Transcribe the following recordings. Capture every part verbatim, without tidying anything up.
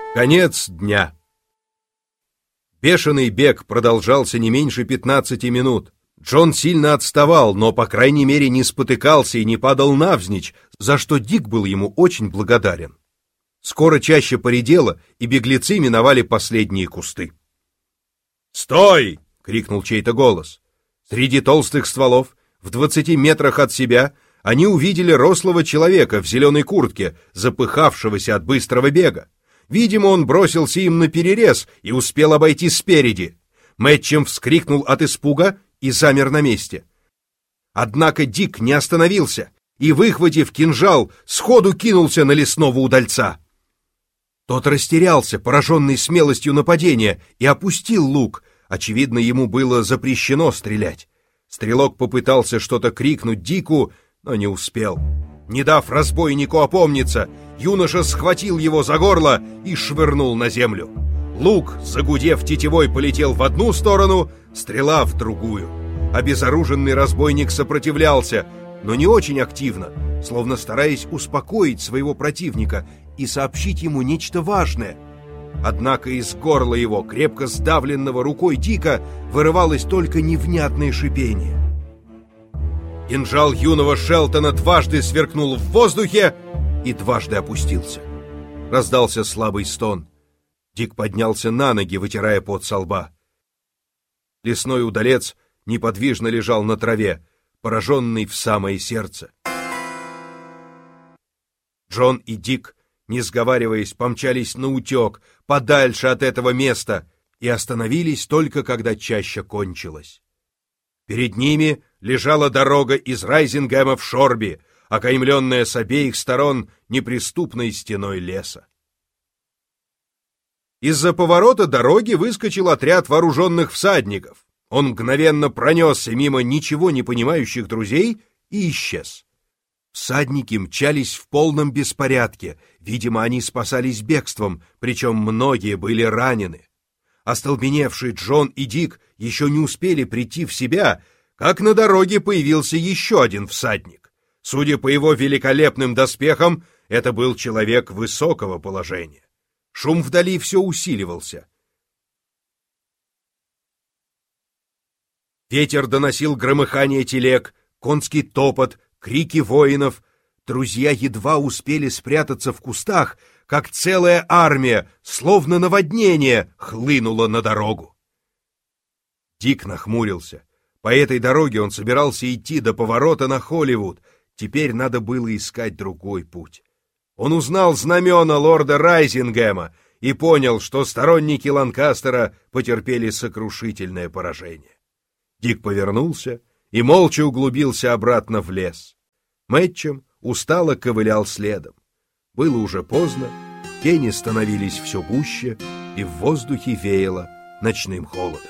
Конец дня. Бешеный бег продолжался не меньше пятнадцати минут. Джон сильно отставал, но, по крайней мере, не спотыкался и не падал навзничь, за что Дик был ему очень благодарен. Скоро чаще поредело, и беглецы миновали последние кусты. «Стой!» — крикнул чей-то голос. Среди толстых стволов, в двадцати метрах от себя, они увидели рослого человека в зеленой куртке, запыхавшегося от быстрого бега. Видимо, он бросился им наперерез и успел обойти спереди. Мэтчем вскрикнул от испуга и замер на месте. Однако Дик не остановился и, выхватив кинжал, сходу кинулся на лесного удальца. Тот растерялся, пораженный смелостью нападения, и опустил лук. Очевидно, ему было запрещено стрелять. Стрелок попытался что-то крикнуть Дику, но не успел. Не дав разбойнику опомниться, юноша схватил его за горло и швырнул на землю. Лук, загудев тетивой, полетел в одну сторону, стрела в другую. Обезоруженный разбойник сопротивлялся, но не очень активно, словно стараясь успокоить своего противника и сообщить ему нечто важное. Однако из горла его, крепко сдавленного рукой Дика, вырывалось только невнятное шипение. Кинжал юного Шелтона дважды сверкнул в воздухе и дважды опустился. Раздался слабый стон. Дик поднялся на ноги, вытирая пот со лба. Лесной удалец неподвижно лежал на траве, пораженный в самое сердце. Джон и Дик, не сговариваясь, помчались наутек, подальше от этого места, и остановились только когда чаща кончилась. Перед ними лежала дорога из Райзингема в Шорби, окаймленная с обеих сторон неприступной стеной леса. Из-за поворота дороги выскочил отряд вооруженных всадников. Он мгновенно пронесся мимо ничего не понимающих друзей и исчез. Всадники мчались в полном беспорядке, видимо, они спасались бегством, причем многие были ранены. Остолбеневшие Джон и Дик еще не успели прийти в себя, как на дороге появился еще один всадник. Судя по его великолепным доспехам, это был человек высокого положения. Шум вдали все усиливался. Ветер доносил громыхание телег, конский топот, крики воинов. Друзья едва успели спрятаться в кустах, как целая армия, словно наводнение, хлынула на дорогу. Дик нахмурился. По этой дороге он собирался идти до поворота на Холливуд. Теперь надо было искать другой путь. Он узнал знамена лорда Райзингема и понял, что сторонники Ланкастера потерпели сокрушительное поражение. Дик повернулся и молча углубился обратно в лес. Мэтчем устало ковылял следом. Было уже поздно, тени становились все гуще, и в воздухе веяло ночным холодом.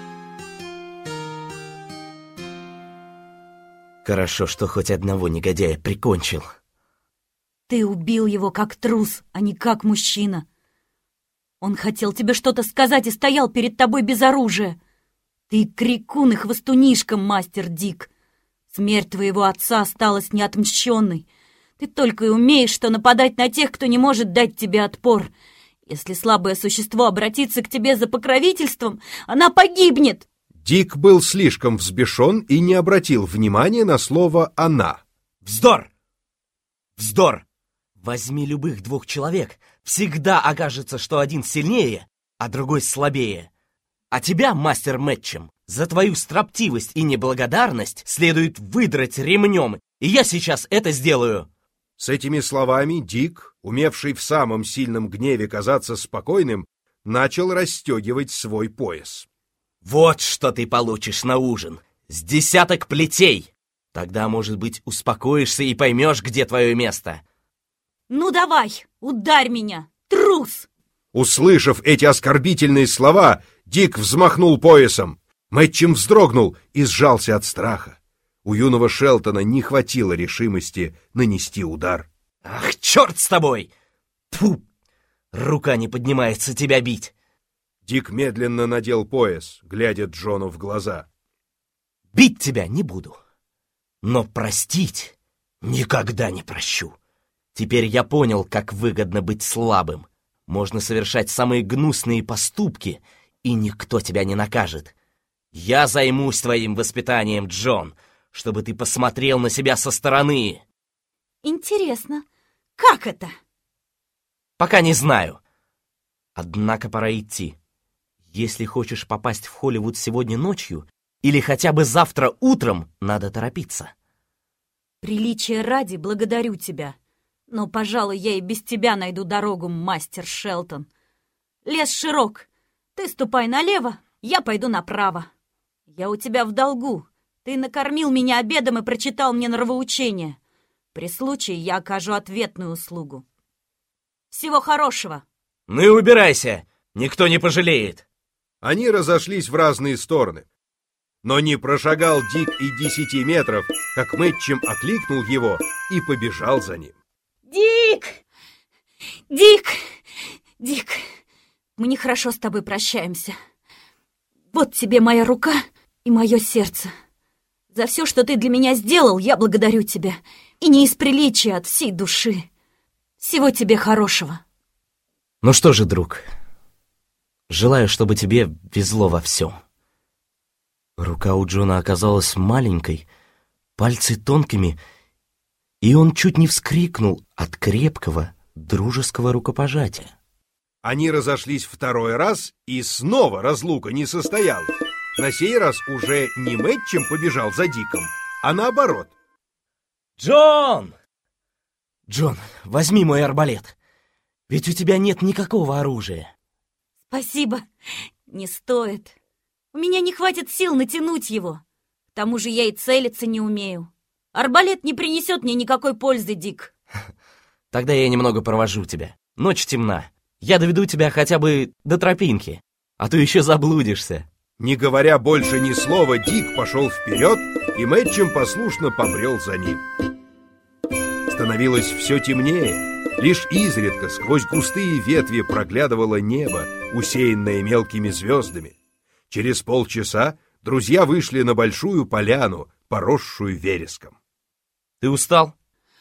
Хорошо, что хоть одного негодяя прикончил. Ты убил его как трус, а не как мужчина. Он хотел тебе что-то сказать и стоял перед тобой без оружия. Ты крикун и хвостунишка, мастер Дик. Смерть твоего отца осталась неотмщенной. Ты только и умеешь, что нападать на тех, кто не может дать тебе отпор. Если слабое существо обратится к тебе за покровительством, она погибнет. Дик был слишком взбешен и не обратил внимания на слово «она». Вздор! Вздор! Возьми любых двух человек, всегда окажется, что один сильнее, а другой слабее. А тебя, мастер Мэтчем, за твою строптивость и неблагодарность следует выдрать ремнем, и я сейчас это сделаю. С этими словами Дик, умевший в самом сильном гневе казаться спокойным, начал расстегивать свой пояс. Вот что ты получишь на ужин. С десяток плетей. Тогда, может быть, успокоишься и поймешь, где твое место. Ну давай, ударь меня, трус! Услышав эти оскорбительные слова, Дик взмахнул поясом. Мэтчем вздрогнул и сжался от страха. У юного Шелтона не хватило решимости нанести удар. Ах, черт с тобой! Тьфу! Рука не поднимается тебя бить. Дик медленно надел пояс, глядя Джону в глаза. Бить тебя не буду, но простить никогда не прощу. Теперь я понял, как выгодно быть слабым. можно совершать самые гнусные поступки, и никто тебя не накажет. Я займусь твоим воспитанием, Джон, чтобы ты посмотрел на себя со стороны. Интересно, как это? Пока не знаю. Однако пора идти. Если хочешь попасть в Холливуд сегодня ночью или хотя бы завтра утром, надо торопиться. Приличия ради благодарю тебя. Но, пожалуй, я и без тебя найду дорогу, мастер Шелтон. Лес широк. Ты ступай налево, я пойду направо. Я у тебя в долгу. Ты накормил меня обедом и прочитал мне нравоучение. При случае я окажу ответную услугу. Всего хорошего. Ну и убирайся, никто не пожалеет. Они разошлись в разные стороны. Но не прошагал Дик и десяти метров, как Мэтчем окликнул его и побежал за ним. Дик! Дик! Дик! Мы нехорошо с тобой прощаемся. Вот тебе моя рука и мое сердце. За все, что ты для меня сделал, я благодарю тебя. И не из приличия, от всей души. Всего тебе хорошего. Ну что же, друг, желаю, чтобы тебе везло во всем. Рука у Джона оказалась маленькой, пальцы тонкими, и он чуть не вскрикнул от крепкого, дружеского рукопожатия. Они разошлись второй раз, и снова разлука не состоялась. На сей раз уже не Мэтчем побежал за Диком, а наоборот. Джон! Джон, возьми мой арбалет, ведь у тебя нет никакого оружия. Спасибо, не стоит. У меня не хватит сил натянуть его. К тому же я и целиться не умею. Арбалет не принесет мне никакой пользы, Дик. Тогда я немного провожу тебя. Ночь темна. Я доведу тебя хотя бы до тропинки, а то еще заблудишься. Не говоря больше ни слова, Дик пошел вперед, и Мэтчем послушно побрел за ним. Становилось все темнее. Лишь изредка сквозь густые ветви проглядывало небо, усеянное мелкими звездами. Через полчаса друзья вышли на большую поляну, поросшую вереском. Ты устал?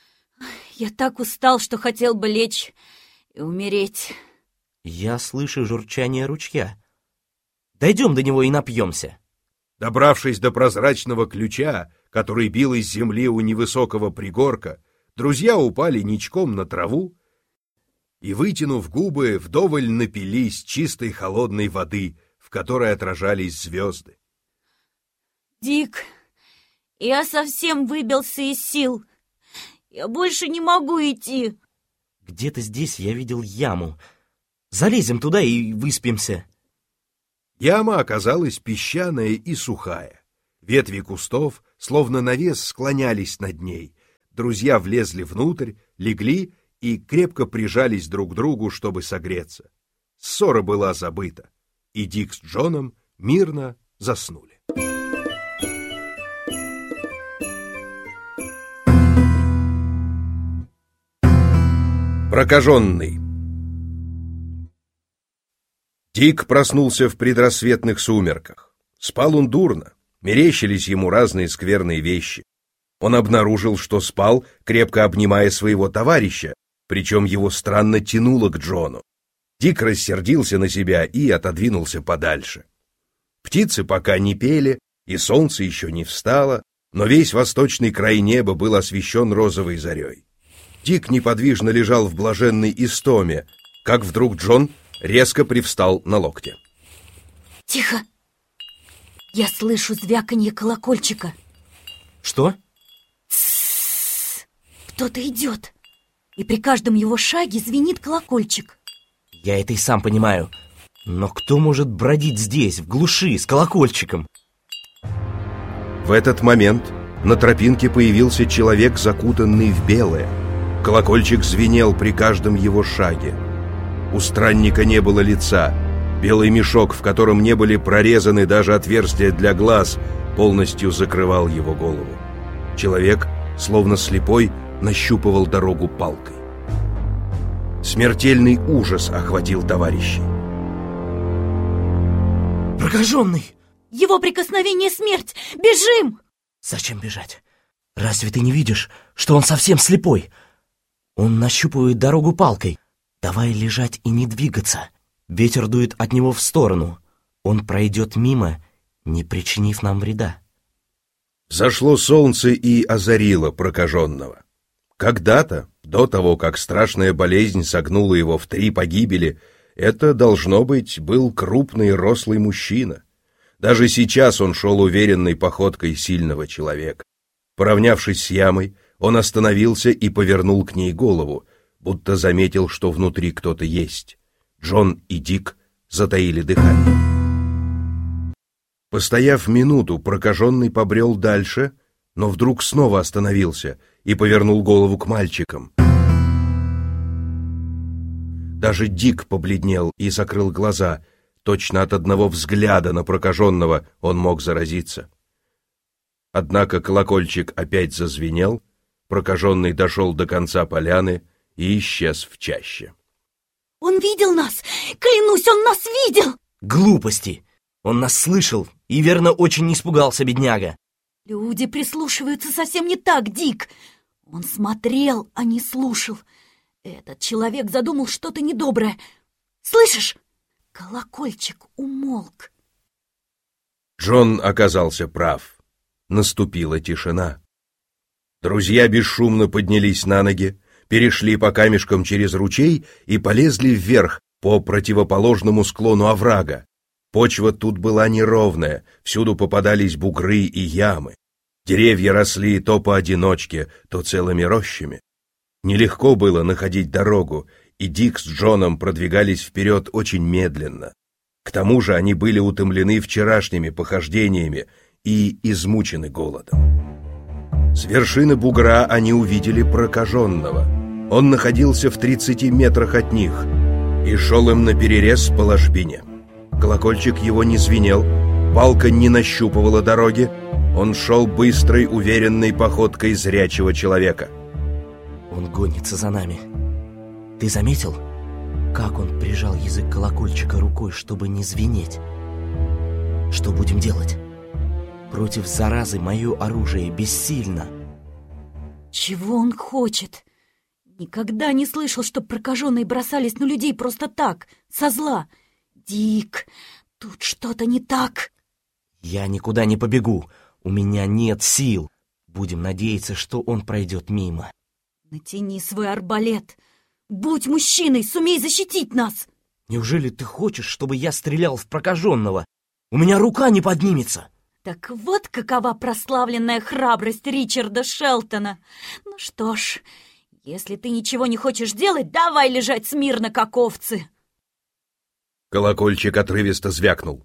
Я так устал, что хотел бы лечь и умереть. Я слышу журчание ручья. Дойдем до него и напьемся. Добравшись до прозрачного ключа, который бил из земли у невысокого пригорка, друзья упали ничком на траву и, вытянув губы, вдоволь напились чистой холодной воды, в которой отражались звезды. Дик, я совсем выбился из сил. Я больше не могу идти. Где-то здесь я видел яму. Залезем туда и выспимся. Яма оказалась песчаная и сухая. Ветви кустов, словно навес, склонялись над ней. Друзья влезли внутрь, легли и крепко прижались друг к другу, чтобы согреться. Ссора была забыта, и Дик с Джоном мирно заснули. Прокаженный. Дик проснулся в предрассветных сумерках. Спал он дурно, мерещились ему разные скверные вещи. Он обнаружил, что спал, крепко обнимая своего товарища, причем его странно тянуло к Джону. Дик рассердился на себя и отодвинулся подальше. Птицы пока не пели, и солнце еще не встало, но весь восточный край неба был освещен розовой зарей. Дик неподвижно лежал в блаженной истоме, как вдруг Джон резко привстал на локте. Тихо! Я слышу звяканье колокольчика. Что? Тссс! Кто-то идет, и при каждом его шаге звенит колокольчик. Я это и сам понимаю. Но кто может бродить здесь, в глуши, с колокольчиком? В этот момент на тропинке появился человек, закутанный в белое. Колокольчик звенел при каждом его шаге. У странника не было лица. Белый мешок, в котором не были прорезаны даже отверстия для глаз, полностью закрывал его голову. Человек, словно слепой, нащупывал дорогу палкой. Смертельный ужас охватил товарищей. Прокаженный! Его прикосновение — смерть! Бежим! Зачем бежать? Разве ты не видишь, что он совсем слепой? Он нащупывает дорогу палкой. Давай лежать и не двигаться. Ветер дует от него в сторону. Он пройдет мимо, не причинив нам вреда. Зашло солнце и озарило прокаженного. Когда-то, до того, как страшная болезнь согнула его в три погибели, это, должно быть, был крупный рослый мужчина. Даже сейчас он шел уверенной походкой сильного человека. Поравнявшись с ямой, он остановился и повернул к ней голову, будто заметил, что внутри кто-то есть. Джон и Дик затаили дыхание. Постояв минуту, прокаженный побрел дальше, но вдруг снова остановился и повернул голову к мальчикам. Даже Дик побледнел и закрыл глаза. Точно от одного взгляда на прокаженного он мог заразиться. Однако колокольчик опять зазвенел, прокаженный дошел до конца поляны и исчез в чаще. «Он видел нас! Клянусь, он нас видел!» Глупости! Он нас слышал и, верно, очень испугался, бедняга. Люди прислушиваются совсем не так, Дик. Он смотрел, а не слушал. Этот человек задумал что-то недоброе. Слышишь? Колокольчик умолк. Джон оказался прав. Наступила тишина. Друзья бесшумно поднялись на ноги, перешли по камешкам через ручей и полезли вверх по противоположному склону оврага. Почва тут была неровная, всюду попадались бугры и ямы. Деревья росли то поодиночке, то целыми рощами. Нелегко было находить дорогу, и Дик с Джоном продвигались вперед очень медленно. К тому же они были утомлены вчерашними похождениями и измучены голодом. С вершины бугра они увидели прокаженного. Он находился в тридцати метрах от них и шел им наперерез по ложбине. Колокольчик его не звенел, палка не нащупывала дороги, он шел быстрой, уверенной походкой зрячего человека. Он гонится за нами. Ты заметил, как он прижал язык колокольчика рукой, чтобы не звенеть? Что будем делать? Против заразы мое оружие бессильно. Чего он хочет? Никогда не слышал, что прокаженные бросались на людей просто так, со зла. Дик, тут что-то не так. Я никуда не побегу. У меня нет сил. Будем надеяться, что он пройдет мимо. Натяни свой арбалет. Будь мужчиной, сумей защитить нас. Неужели ты хочешь, чтобы я стрелял в прокаженного? У меня рука не поднимется. Так вот какова прославленная храбрость Ричарда Шелтона. Ну что ж, если ты ничего не хочешь делать, давай лежать смирно, как овцы. Колокольчик отрывисто звякнул.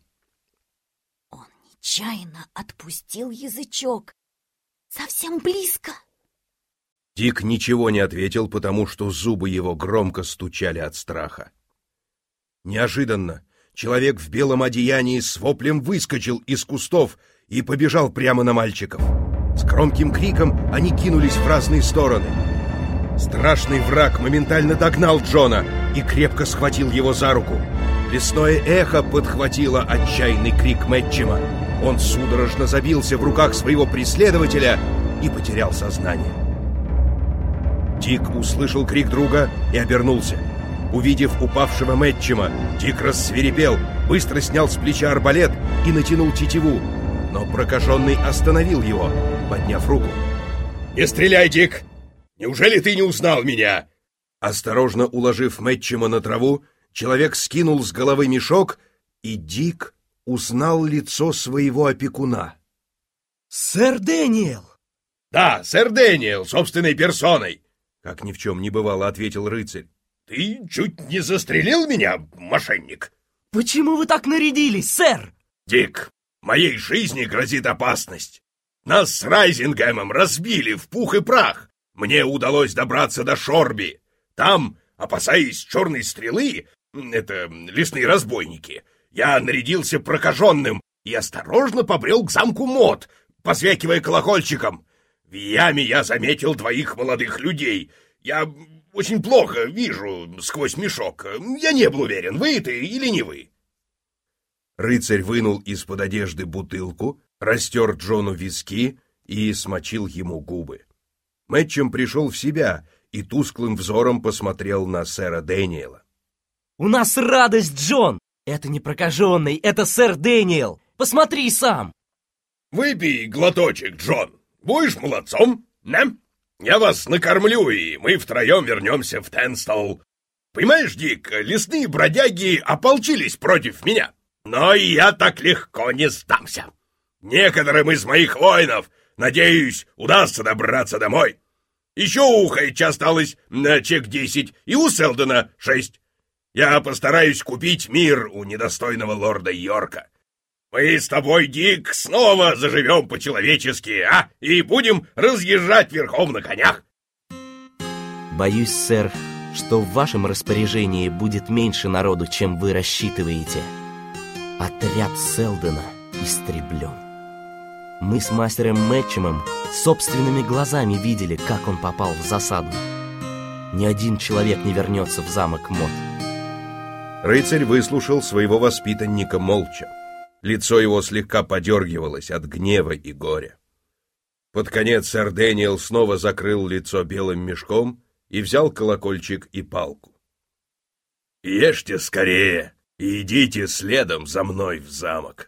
Он нечаянно отпустил язычок. Совсем близко. Дик ничего не ответил, потому что зубы его громко стучали от страха. Неожиданно человек в белом одеянии с воплем выскочил из кустов и побежал прямо на мальчиков. С громким криком они кинулись в разные стороны. Страшный враг моментально догнал Джона и крепко схватил его за руку. Лесное эхо подхватило отчаянный крик Мэтчема. Он судорожно забился в руках своего преследователя и потерял сознание. Дик услышал крик друга и обернулся. Увидев упавшего Мэтчема, Дик рассвирепел, быстро снял с плеча арбалет и натянул тетиву. Но прокаженный остановил его, подняв руку. «Не стреляй, Дик! Неужели ты не узнал меня?» Осторожно уложив Мэтчема на траву, человек скинул с головы мешок, и Дик узнал лицо своего опекуна. «Сэр Дэниел!» «Да, сэр Дэниел, собственной персоной!» Как ни в чем не бывало, ответил рыцарь. «Ты чуть не застрелил меня, мошенник!» «Почему вы так нарядились, сэр?» «Дик, моей жизни грозит опасность. Нас с Райзингемом разбили в пух и прах. Мне удалось добраться до Шорби. Там, опасаясь черной стрелы, это лесные разбойники, я нарядился прокаженным и осторожно побрел к замку Мот, позвякивая колокольчиком. В яме я заметил двоих молодых людей. Я очень плохо вижу сквозь мешок. Я не был уверен, вы это или не вы». Рыцарь вынул из-под одежды бутылку, растер Джону виски и смочил ему губы. Мэтчем пришел в себя и тусклым взором посмотрел на сэра Дэниела. «У нас радость, Джон! Это не прокаженный, это сэр Дэниел! Посмотри сам!» «Выпей глоточек, Джон. Будешь молодцом, да? Я вас накормлю, и мы втроем вернемся в Тенстол. Понимаешь, Дик, лесные бродяги ополчились против меня, но я так легко не сдамся. Некоторым из моих воинов, надеюсь, удастся добраться домой. Еще у Хэтча осталось на чек десять, и у Селдона шесть. Я постараюсь купить мир у недостойного лорда Йорка. Мы с тобой, Дик, снова заживем по-человечески, а? И будем разъезжать верхом на конях». «Боюсь, сэр, что в вашем распоряжении будет меньше народу, чем вы рассчитываете. Отряд Селдона истреблен. Мы с мастером Мэтчемом собственными глазами видели, как он попал в засаду. Ни один человек не вернется в замок Мот». Рыцарь выслушал своего воспитанника молча. Лицо его слегка подергивалось от гнева и горя. Под конец сэр Дэниел снова закрыл лицо белым мешком и взял колокольчик и палку. «Ешьте скорее и идите следом за мной в замок».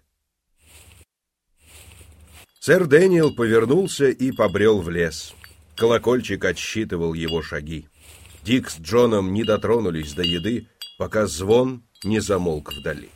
Сэр Дэниел повернулся и побрел в лес. Колокольчик отсчитывал его шаги. Дик с Джоном не дотронулись до еды, пока звон не замолк вдали.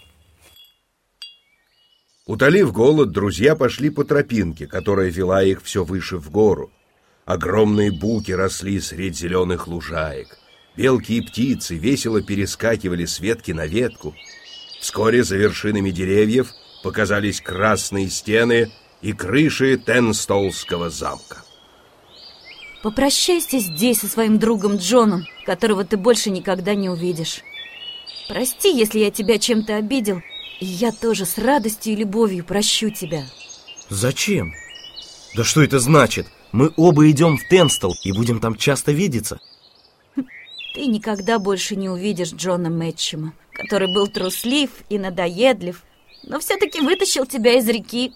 Утолив голод, друзья пошли по тропинке, которая вела их все выше в гору. Огромные буки росли средь зеленых лужаек. Белки и птицы весело перескакивали с ветки на ветку. Вскоре за вершинами деревьев показались красные стены и крыши Тенстолского замка. Попрощайся здесь со своим другом Джоном, которого ты больше никогда не увидишь. Прости, если я тебя чем-то обидел, и я тоже с радостью и любовью прощу тебя. «Зачем? Да что это значит? Мы оба идем в Тенстол и будем там часто видеться». Ты никогда больше не увидишь Джона Мэтчема, который был труслив и надоедлив, но все-таки вытащил тебя из реки.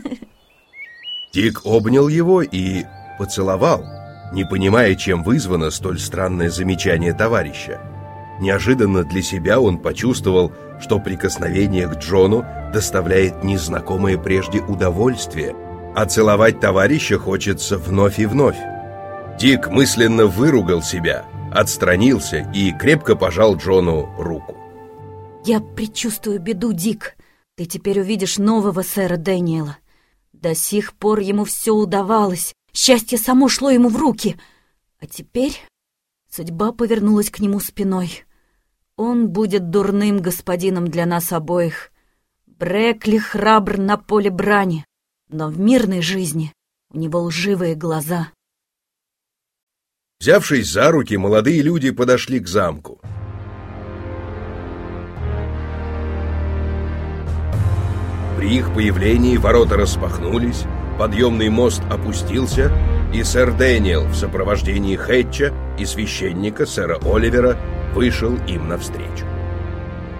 Дик обнял его и поцеловал, не понимая, чем вызвано столь странное замечание товарища. Неожиданно для себя он почувствовал, что прикосновение к Джону доставляет незнакомое прежде удовольствие, а целовать товарища хочется вновь и вновь. Дик мысленно выругал себя, отстранился и крепко пожал Джону руку. Я предчувствую беду, Дик. Ты теперь увидишь нового сэра Дэниела. До сих пор ему все удавалось, счастье само шло ему в руки. А теперь судьба повернулась к нему спиной. Он будет дурным господином для нас обоих. Брекли храбр на поле брани, но в мирной жизни у него лживые глаза. Взявшись за руки, молодые люди подошли к замку. При их появлении ворота распахнулись, подъемный мост опустился, и сэр Дэниел в сопровождении Хэтча и священника сэра Оливера вышел им навстречу.